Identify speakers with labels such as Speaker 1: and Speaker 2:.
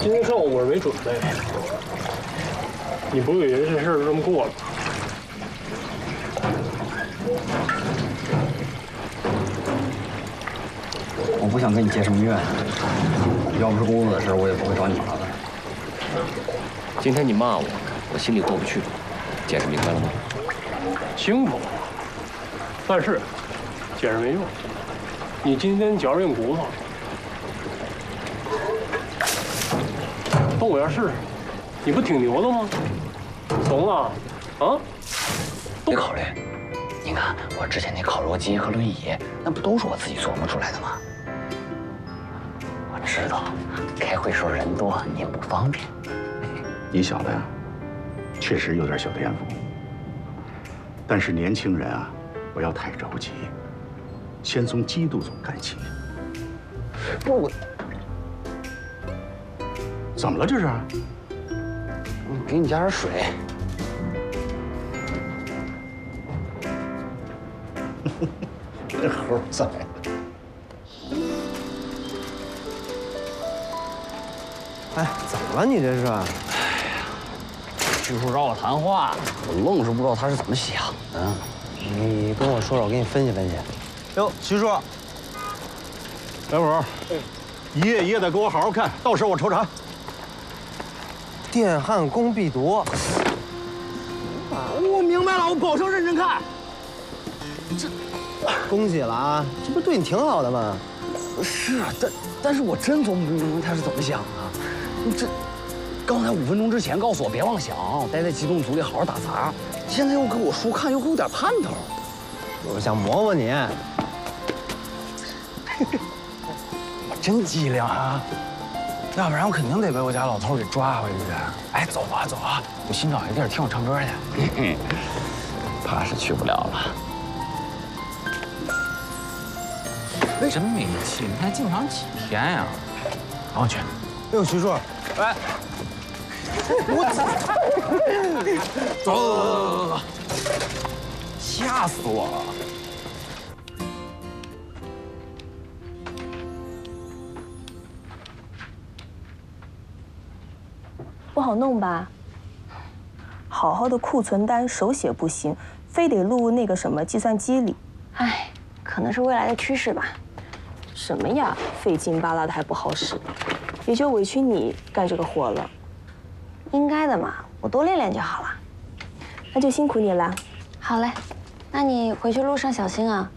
Speaker 1: 今天上午我是没准备，你不以为这事儿就这么过了？
Speaker 2: 我不想跟你结什么怨，要不是公司的事，我也不会找你麻烦。
Speaker 3: 今天你骂我，我心里过不去，解释明白了吗？
Speaker 1: 清楚，但是解释没用。你今天脚上硬骨头，动我一下试试，你不挺牛的吗？怂了？啊？
Speaker 2: 别考虑，你看我之前那烤肉机和轮椅，那不都是我自己琢磨出来的吗？我知道，开会时候人多，您不方便。
Speaker 4: 你小子呀，确实有点小天赋，但是年轻人啊，不要太着急，先从基督宗干起。
Speaker 2: 不，我
Speaker 4: 怎么了这是？
Speaker 2: 给你加点水。
Speaker 4: 这猴崽子！
Speaker 5: 哎，怎么了你这是？
Speaker 2: 徐叔找我谈话，我愣是不知道他是怎么想的。
Speaker 5: 你跟我说说，我给你分析分析。哟，徐叔，
Speaker 4: 白虎，一页一页的给我好好看，到时候我抽查。
Speaker 5: 电焊工必夺。
Speaker 4: 我明白了，我保证认真看。
Speaker 5: 恭喜了啊，这不对你挺好的吗？
Speaker 2: 是啊，但是我真琢磨不明白他是怎么想的。这刚才5分钟之前告诉我别妄想，待在机动组里好好打杂，现在又给我书看，又给我点盼头。
Speaker 5: 我想磨磨你。
Speaker 2: 我真机灵啊！要不然我肯定得被我家老头给抓回去。哎，走吧走吧，我新找一地儿听我唱歌去。怕是去不了了。
Speaker 6: 真没气！你还进厂几天呀？赶快去！
Speaker 5: 哎呦，徐叔，
Speaker 6: 哎，走，吓死我了！
Speaker 7: 不好弄吧？好好的库存单手写不行，非得录那个什么计算机里。
Speaker 8: 哎，可能是未来的趋势吧。
Speaker 7: 什么呀，费劲巴拉的还不好使，也就委屈你干这个活了。
Speaker 8: 应该的嘛，我多练练就好了。
Speaker 7: 那就辛苦你了。
Speaker 8: 好嘞，那你回去路上小心啊。